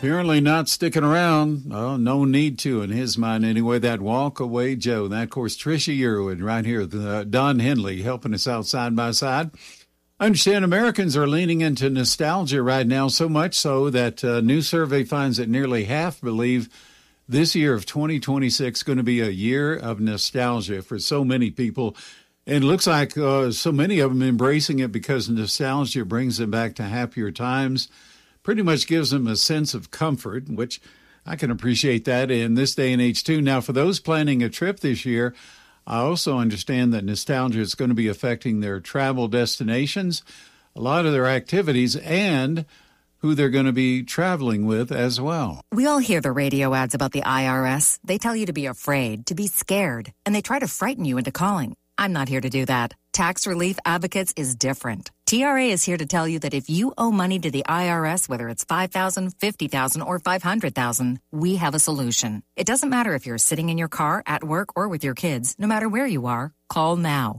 Apparently not sticking around. Oh, no need to in his mind anyway. That Walk Away Joe. That, of course, Trisha Yearwood right here. Don Henley helping us out side by side. I understand Americans are leaning into nostalgia right now, so much so that a new survey finds that nearly half believe this year of 2026 is going to be a year of nostalgia for so many people. And it looks like so many of them embracing it because nostalgia brings them back to happier times. Pretty much gives them a sense of comfort, which I can appreciate that in this day and age, too. Now, for those planning a trip this year, I also understand that nostalgia is going to be affecting their travel destinations, a lot of their activities, and who they're going to be traveling with as well. We all hear the radio ads about the IRS. They tell you to be afraid, to be scared, and they try to frighten you into calling. I'm not here to do that. Tax Relief Advocates is different. TRA is here to tell you that if you owe money to the IRS, whether it's $5,000, $50,000, or $500,000, we have a solution. It doesn't matter if you're sitting in your car, at work, or with your kids. No matter where you are, call now.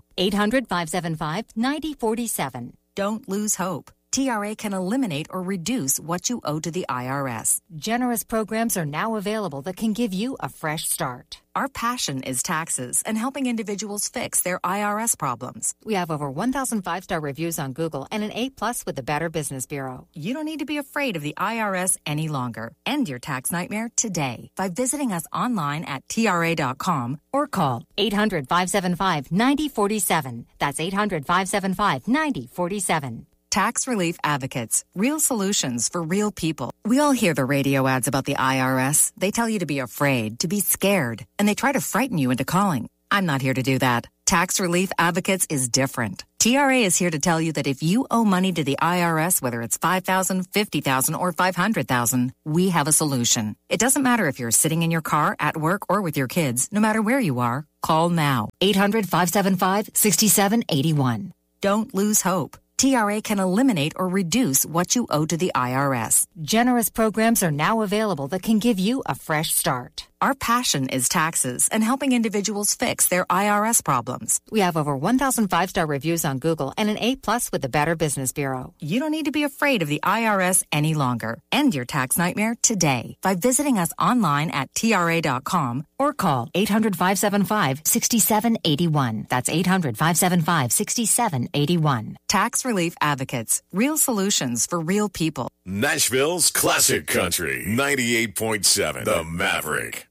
800-575-9047. Don't lose hope. TRA can eliminate or reduce what you owe to the IRS. Generous programs are now available that can give you a fresh start. Our passion is taxes and helping individuals fix their IRS problems. We have over 1,000 5-star reviews on Google and an A+ with the Better Business Bureau. You don't need to be afraid of the IRS any longer. End your tax nightmare today by visiting us online at TRA.com or call 800-575-9047. That's 800-575-9047. Tax Relief Advocates. Real solutions for real people. We all hear the radio ads about the IRS. They tell you to be afraid, to be scared, and they try to frighten you into calling. I'm not here to do that. Tax Relief Advocates is different. TRA is here to tell you that if you owe money to the IRS, whether it's $5,000, $50,000, or $500,000, we have a solution. It doesn't matter if you're sitting in your car, at work, or with your kids. No matter where you are, call now. 800-575-6781. Don't lose hope. TRA can eliminate or reduce what you owe to the IRS. Generous programs are now available that can give you a fresh start. Our passion is taxes and helping individuals fix their IRS problems. We have over 1,000 5-star reviews on Google and an A+ with the Better Business Bureau. You don't need to be afraid of the IRS any longer. End your tax nightmare today by visiting us online at TRA.com or call 800-575-6781. That's 800-575-6781. Tax Relief Advocates. Real solutions for real people. Nashville's Classic Country 98.7 The Maverick.